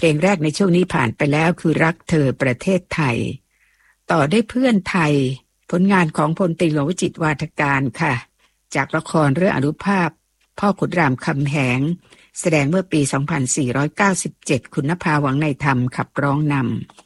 ลงแรกในช่วงนี้ผ่านไปแล้วคือรักเธอประเทศไทยต่อได้เพื่อนไทยผลงานของพลตรีหลวงวิจิตรวาทการค่ะจากละครเรื่องอนุภาพพ่อขุนรามคำแหงแสดงเมื่อปี 2497 คุณนภาหวังในธรรมขับร้องนำ